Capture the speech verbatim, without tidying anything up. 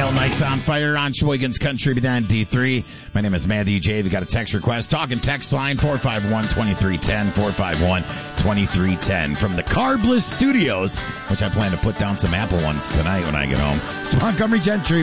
Wild Nights on Fire on Sheboygan's Country ninety-three. My name is Matthew J. We've got a text request. Talking text line four five one, two three one zero, four five one, two three one zero. From the Carbless Studios, which I plan to put down some Apple ones tonight when I get home. It's Montgomery Gentry.